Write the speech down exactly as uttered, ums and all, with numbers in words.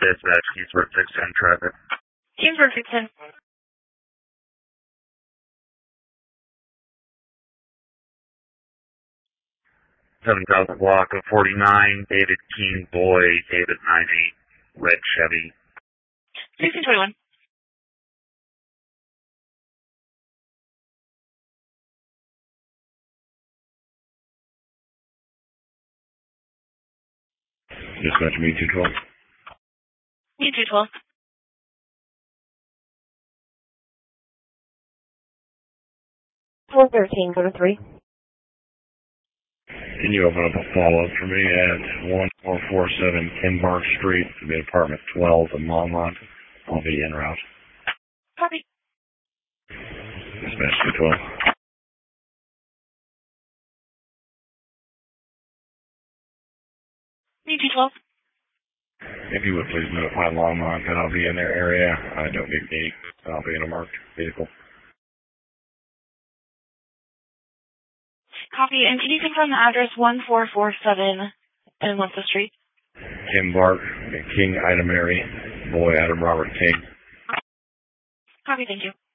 Dispatch, Kingsburg six ten traffic. Kingsburg six ten. seven thousand block of forty-nine, David King, boy, David nine eight, red Chevy. sixteen twenty-one. Dispatch me two twelve. Me two twelve. four thirteen, go to three. Can you open up a follow-up for me at one four four seven Kimbark Street, the apartment twelve in Longmont? I'll be en route. Copy. Dispatch two twelve. Me two twelve. If you would please notify Longmont that I'll be in their area. I don't need me. I'll be in a marked vehicle. Copy. And can you confirm the address one four four seven and what's the street? Kimbark, King Ida Mary, boy Adam Robert King. Copy. Thank you.